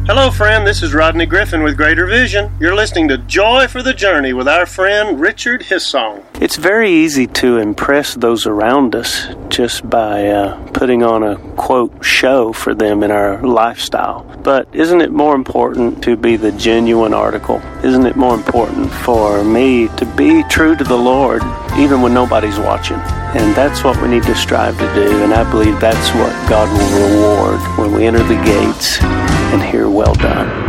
Hello, friend. This is Rodney Griffin with Greater Vision. You're listening to Joy for the Journey with our friend Richard Hissong. It's very easy to impress those around us just by putting on a, quote, show for them in our lifestyle. But isn't it more important to be the genuine article? Isn't it more important for me to be true to the Lord even when nobody's watching? And that's what we need to strive to do, and I believe that's what God will reward when we enter the gates and hear, "Well done."